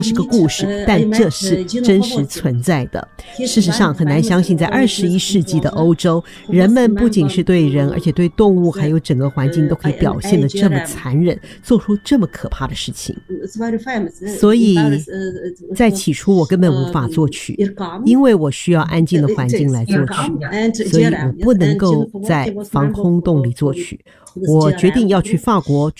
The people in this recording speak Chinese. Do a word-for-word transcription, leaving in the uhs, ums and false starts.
是个故事，但这是真实存在的。事实上很难相信在二十一世纪的欧洲，人们不仅是对人，而且对动物还有整个环境都可以表现得这么残忍，做出这么可怕的事情。所以在起初我根本无法作曲，因为我需要安静的环境来作曲，所以我不能够在防空洞里作曲。我决定要去法国